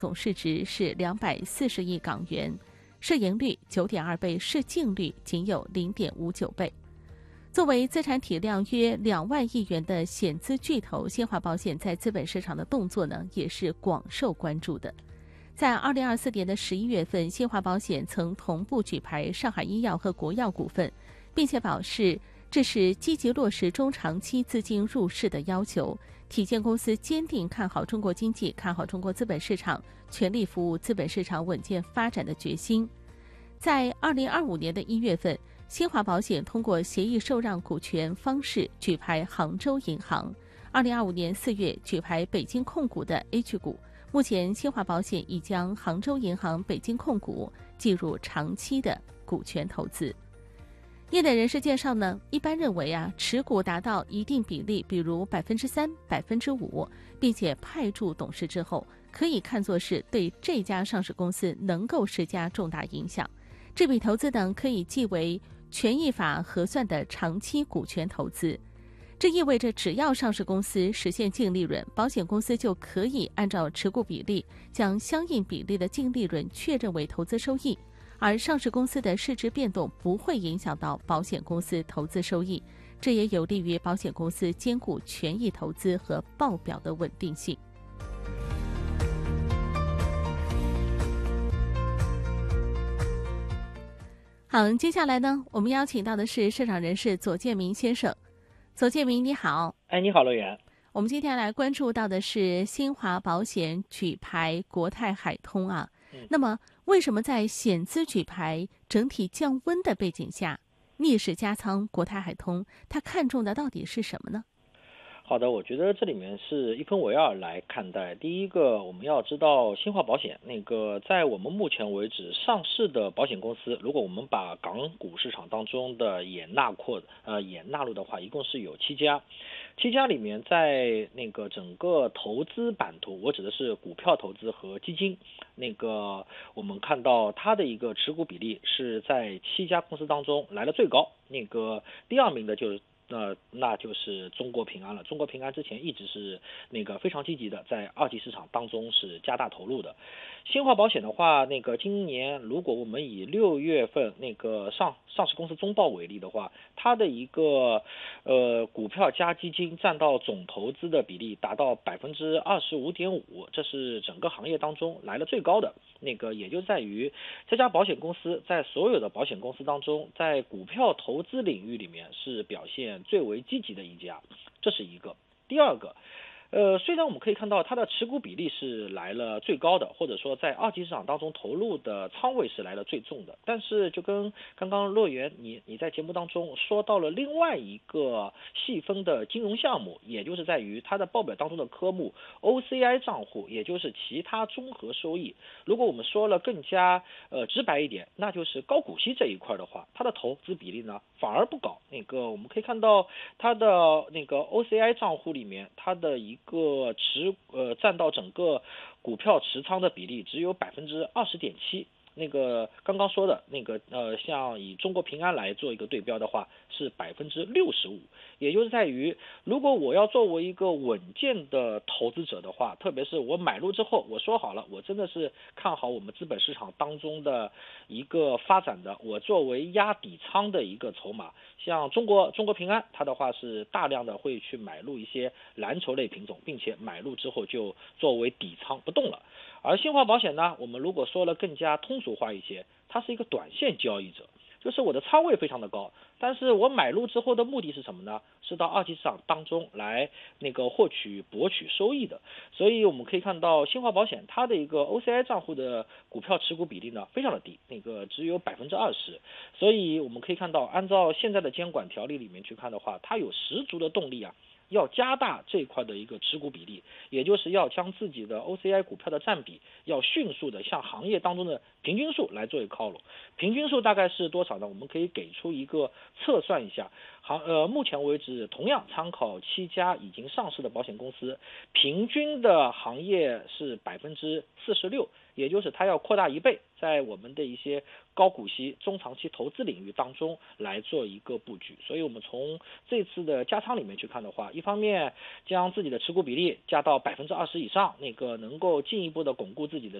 总市值是240亿港元，市盈率9.2倍，市净率仅有0.59倍。作为资产体量约2万亿元的险资巨头，新华保险在资本市场的动作呢，也是广受关注的。在2024年的11月份，新华保险曾同步举牌上海医药和国药股份，并且表示这是积极落实中长期资金入市的要求，体现公司坚定看好中国经济、看好中国资本市场，全力服务资本市场稳健发展的决心。在2025年的1月份，新华保险通过协议受让股权方式举牌杭州银行，2025年4月举牌北京控股的 H 股。目前，新华保险已将杭州银行、北京控股计入长期的股权投资。业内人士介绍呢，一般认为持股达到一定比例，比如3%、5%，并且派驻董事之后，可以看作是对这家上市公司能够施加重大影响。这笔投资呢，可以计为权益法核算的长期股权投资。这意味着只要上市公司实现净利润，保险公司就可以按照持股比例将相应比例的净利润确认为投资收益，而上市公司的市值变动不会影响到保险公司投资收益，这也有利于保险公司兼顾权益投资和报表的稳定性。好，接下来呢，我们邀请到的是市场人士左建明先生。左建明，你好。 你好，乐园。 我们今天来关注到的是新华保险举牌国泰海通啊。那么，为什么在险资举牌整体降温的背景下，逆势加仓国泰海通，它看重的到底是什么呢？ 好的，我觉得这里面是一分为二来看待。第一个，我们要知道新华保险在我们目前为止上市的保险公司，如果我们把港股市场当中的也纳入的话，一共是有7家。7家里面，在整个投资版图，我指的是股票投资和基金，我们看到它的一个持股比例是在7家公司当中来的最高。第2名的那就是中国平安了。中国平安之前一直是非常积极的，在二级市场当中是加大投入的。新华保险的话，今年如果我们以6月份上市公司中报为例的话，它的一个股票加基金占到总投资的比例达到25.5%，这是整个行业当中来了最高的。也就在于这家保险公司在所有的保险公司当中，在股票投资领域里面是表现最为积极的一家，这是一个。第二个，虽然我们可以看到它的持股比例是来了最高的，或者说在二级市场当中投入的仓位是来了最重的，但是就跟刚刚乐园你在节目当中说到了另外一个细分的金融项目，也就是在于它的报表当中的科目 OCI 账户，也就是其他综合收益。如果我们说了更加直白一点，那就是高股息这一块的话，它的投资比例呢反而不高。我们可以看到它的OCI 账户里面，它的一个占到整个股票持仓的比例只有20.7%。刚刚说的像以中国平安来做一个对标的话，是65%。也就是在于，如果我要作为一个稳健的投资者的话，特别是我买入之后，我说好了，我真的是看好我们资本市场当中的一个发展的，我作为压底仓的一个筹码。像中国平安，它的话是大量的会去买入一些蓝筹类品种，并且买入之后就作为底仓不动了。而新华保险呢，我们如果说了更加通俗化一些，它是一个短线交易者，就是我的仓位非常的高，但是我买入之后的目的是什么呢？是到二级市场当中来博取收益的。所以我们可以看到新华保险它的一个 OCI 账户的股票持股比例呢非常的低，只有20%。所以我们可以看到，按照现在的监管条例里面去看的话，它有十足的动力要加大这一块的一个持股比例，也就是要将自己的 OCI 股票的占比要迅速的向行业当中的平均数来做一个靠拢。平均数大概是多少呢？我们可以给出一个测算一下。目前为止，同样参考7家已经上市的保险公司，平均的行业是46%，也就是它要扩大1倍，在我们的一些高股息中长期投资领域当中来做一个布局。所以我们从这次的加仓里面去看的话，一一方面将自己的持股比例加到20%以上，能够进一步的巩固自己的